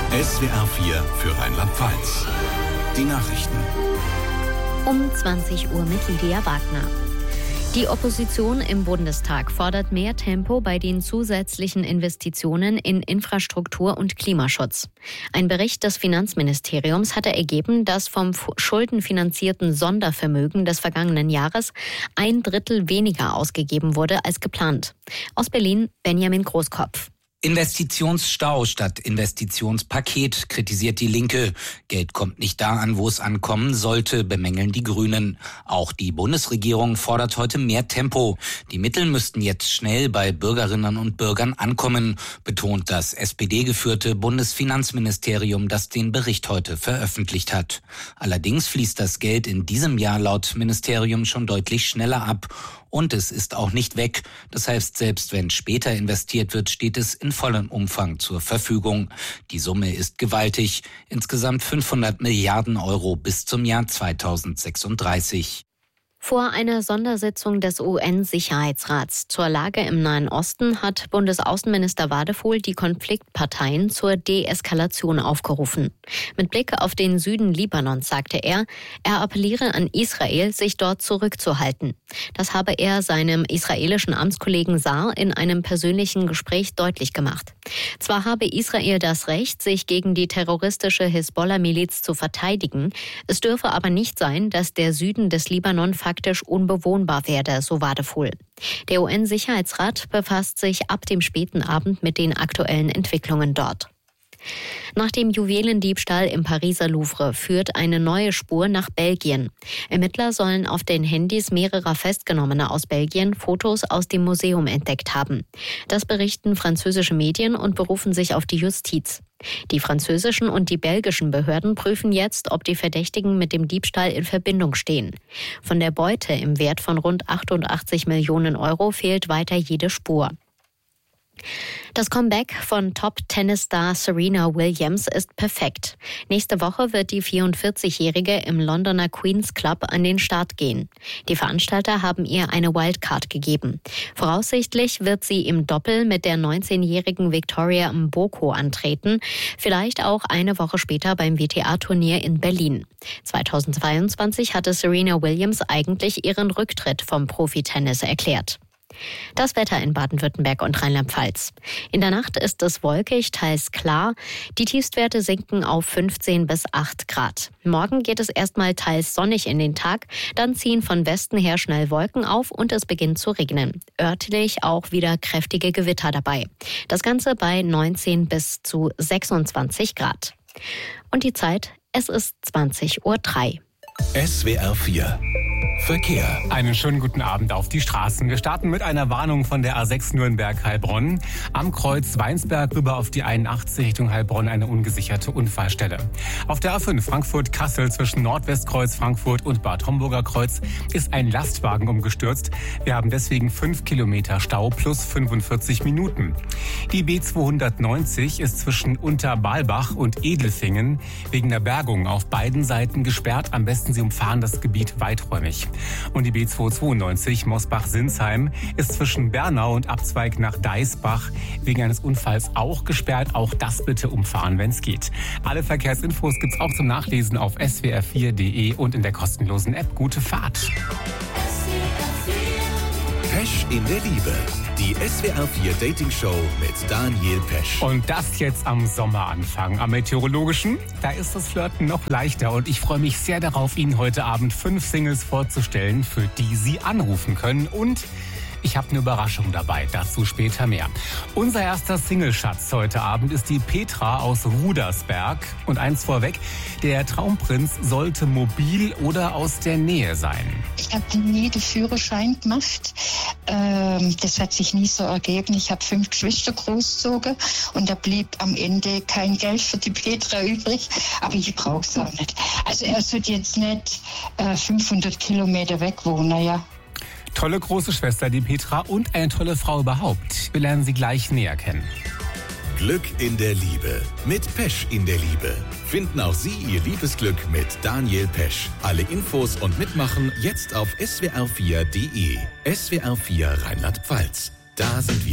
SWR 4 für Rheinland-Pfalz. Die Nachrichten. Um 20 Uhr mit Lydia Wagner. Die Opposition im Bundestag fordert mehr Tempo bei den zusätzlichen Investitionen in Infrastruktur und Klimaschutz. Ein Bericht des Finanzministeriums hatte ergeben, dass vom schuldenfinanzierten Sondervermögen des vergangenen Jahres 1/3 weniger ausgegeben wurde als geplant. Aus Berlin Benjamin Großkopf. Investitionsstau statt Investitionspaket, kritisiert die Linke. Geld kommt nicht da an, wo es ankommen sollte, bemängeln die Grünen. Auch die Bundesregierung fordert heute mehr Tempo. Die Mittel müssten jetzt schnell bei Bürgerinnen und Bürgern ankommen, betont das SPD-geführte Bundesfinanzministerium, das den Bericht heute veröffentlicht hat. Allerdings fließt das Geld in diesem Jahr laut Ministerium schon deutlich schneller ab. Und es ist auch nicht weg. Das heißt, selbst wenn später investiert wird, steht es in vollem Umfang zur Verfügung. Die Summe ist gewaltig. Insgesamt 500 Milliarden Euro bis zum Jahr 2036. Vor einer Sondersitzung des UN-Sicherheitsrats zur Lage im Nahen Osten hat Bundesaußenminister Wadefuhl die Konfliktparteien zur Deeskalation aufgerufen. Mit Blick auf den Süden Libanons sagte er appelliere an Israel, sich dort zurückzuhalten. Das habe er seinem israelischen Amtskollegen Saar in einem persönlichen Gespräch deutlich gemacht. Zwar habe Israel das Recht, sich gegen die terroristische Hisbollah-Miliz zu verteidigen, es dürfe aber nicht sein, dass der Süden des Libanon faktisch unbewohnbar werde, so Wadefuhl. Der UN-Sicherheitsrat befasst sich ab dem späten Abend mit den aktuellen Entwicklungen dort. Nach dem Juwelendiebstahl im Pariser Louvre führt eine neue Spur nach Belgien. Ermittler sollen auf den Handys mehrerer Festgenommene aus Belgien Fotos aus dem Museum entdeckt haben. Das berichten französische Medien und berufen sich auf die Justiz. Die französischen und die belgischen Behörden prüfen jetzt, ob die Verdächtigen mit dem Diebstahl in Verbindung stehen. Von der Beute im Wert von rund 88 Millionen Euro fehlt weiter jede Spur. Das Comeback von Top-Tennisstar Serena Williams ist perfekt. Nächste Woche wird die 44-Jährige im Londoner Queen's Club an den Start gehen. Die Veranstalter haben ihr eine Wildcard gegeben. Voraussichtlich wird sie im Doppel mit der 19-jährigen Victoria Mboko antreten, vielleicht auch eine Woche später beim WTA-Turnier in Berlin. 2022 hatte Serena Williams eigentlich ihren Rücktritt vom Profitennis erklärt. Das Wetter in Baden-Württemberg und Rheinland-Pfalz. In der Nacht ist es wolkig, teils klar. Die Tiefstwerte sinken auf 15 bis 8 Grad. Morgen geht es erstmal teils sonnig in den Tag. Dann ziehen von Westen her schnell Wolken auf und es beginnt zu regnen. Örtlich auch wieder kräftige Gewitter dabei. Das Ganze bei 19 bis zu 26 Grad. Und die Zeit, es ist 20:03 Uhr. SWR 4 Verkehr. Einen schönen guten Abend auf die Straßen. Wir starten mit einer Warnung von der A6 Nürnberg-Heilbronn. Am Kreuz Weinsberg rüber auf die 81 Richtung Heilbronn eine ungesicherte Unfallstelle. Auf der A5 Frankfurt-Kassel zwischen Nordwestkreuz Frankfurt und Bad Homburger Kreuz ist ein Lastwagen umgestürzt. Wir haben deswegen 5 Kilometer Stau plus 45 Minuten. Die B290 ist zwischen Unterbalbach und Edelfingen wegen der Bergung auf beiden Seiten gesperrt. Am besten Sie umfahren das Gebiet weiträumig. Und die B292 Mosbach-Sinsheim ist zwischen Bernau und Abzweig nach Deisbach wegen eines Unfalls auch gesperrt. Auch das bitte umfahren, wenn es geht. Alle Verkehrsinfos gibt's auch zum Nachlesen auf swr4.de und in der kostenlosen App. Gute Fahrt. Pesch in der Liebe. Die SWR 4 Dating Show mit Daniel Pesch. Und das jetzt am Sommeranfang. Am Meteorologischen, da ist das Flirten noch leichter. Und ich freue mich sehr darauf, Ihnen heute Abend 5 Singles vorzustellen, für die Sie anrufen können. Und ich habe eine Überraschung dabei, dazu später mehr. Unser erster Singleschatz heute Abend ist die Petra aus Rudersberg. Und eins vorweg, der Traumprinz sollte mobil oder aus der Nähe sein. Ich habe nie den Führerschein gemacht. Das hat sich nie so ergeben. Ich habe 5 Geschwister großgezogen und da blieb am Ende kein Geld für die Petra übrig. Aber ich brauche es auch nicht. Also er sollte jetzt nicht 500 Kilometer weg wohnen, ja. Tolle große Schwester, die Petra, und eine tolle Frau überhaupt. Wir lernen sie gleich näher kennen. Glück in der Liebe. Mit Pesch in der Liebe. Finden auch Sie Ihr Liebesglück mit Daniel Pesch. Alle Infos und Mitmachen jetzt auf swr4.de. SWR 4 Rheinland-Pfalz. Da sind wir.